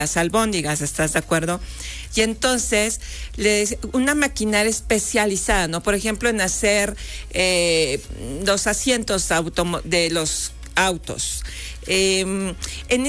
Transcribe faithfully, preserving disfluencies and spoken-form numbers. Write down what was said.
las albóndigas, ¿estás de acuerdo? Y entonces, les, una maquinaria especializada, ¿no? Por ejemplo, en hacer eh, los asientos automo- de los autos. Eh, en